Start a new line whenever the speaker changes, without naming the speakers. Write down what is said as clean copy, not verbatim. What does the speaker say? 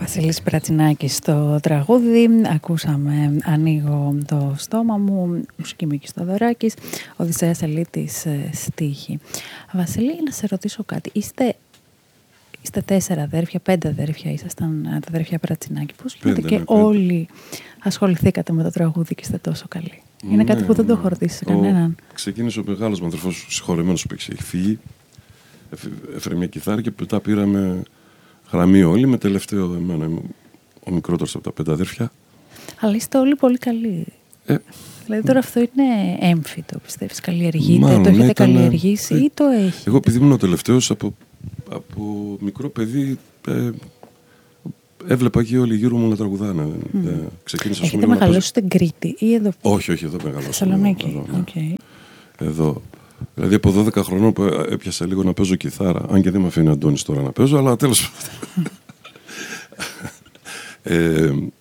Βασίλης Πρατσινάκης στο τραγούδι. Ακούσαμε «Ανοίγω το στόμα μου», μουσική Μίκης Θοδωράκης, Οδυσσέας Ελίτης στίχη. Βασίλη, να σε ρωτήσω κάτι. Είστε 4 αδέρφια, 5 αδέρφια ήσασταν, τα αδέρφια Πρατσινάκη. Πώς γίνεται και όλοι ασχοληθήκατε με το τραγούδι και είστε τόσο καλοί? Είναι κάτι που δεν το έχω ρωτήσει σε κανέναν.
Ξεκίνησε ο μεγάλος μου αδερφός, συγχωρεμένος που έχει φύγει. Έφερε μια κιθάρα και μετά πήραμε γραμμή όλοι, με τελευταίο εμένα. Είμαι ο μικρότερος από τα 5 αδέρφια.
Αλλά είστε όλοι πολύ καλοί. Δηλαδή τώρα αυτό είναι έμφυτο, πιστεύεις? Καλλιεργείτε, το έχετε καλλιεργήσει ή το έχετε?
Εγώ επειδή ήμουν ο τελευταίος, από μικρό παιδί έβλεπα και όλοι γύρω μου να τραγουδάνε.
Έχετε μεγαλώσει στην Κρήτη ή εδώ?
Όχι, εδώ μεγαλώσαμε.
Θεσσαλονίκη.
Εδώ. Δηλαδή από 12 χρονών που έπιασα λίγο να παίζω κιθάρα, αν και δεν με αφήνει ο Αντώνης τώρα να παίζω, αλλά τέλος πάντων.